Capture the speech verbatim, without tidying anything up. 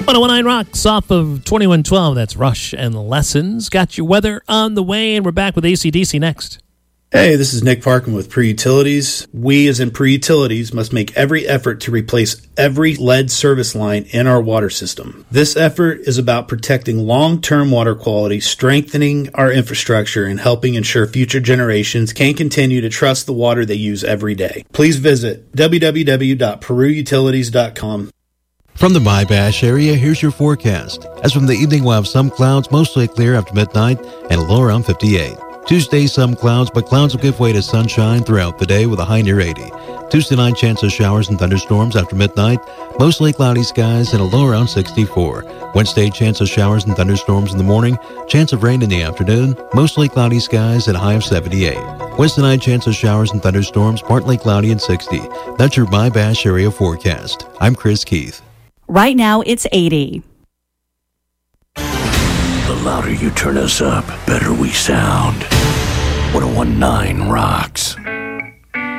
one oh one point nine Rocks off of twenty-one twelve. That's Rush and Lessons. Got your weather on the way, and we're back with A C D C next. Hey, this is Nick Parkin with Pre-Utilities. We, as in Pre-Utilities, must make every effort to replace every lead service line in our water system. This effort is about protecting long-term water quality, strengthening our infrastructure, and helping ensure future generations can continue to trust the water they use every day. Please visit w w w dot peru utilities dot com. From the Wabash area, here's your forecast. As from the evening, we'll have some clouds, mostly clear after midnight, and a low around fifty-eight. Tuesday, some clouds, but clouds will give way to sunshine throughout the day with a high near eighty. Tuesday night, chance of showers and thunderstorms after midnight, mostly cloudy skies, and a low around sixty-four. Wednesday, chance of showers and thunderstorms in the morning, chance of rain in the afternoon, mostly cloudy skies, and a high of seventy-eight. Wednesday night, chance of showers and thunderstorms, partly cloudy and sixty. That's your Wabash area forecast. I'm Chris Keith. Right now, it's eighty. The louder you turn us up, better we sound. one oh one point nine Rocks.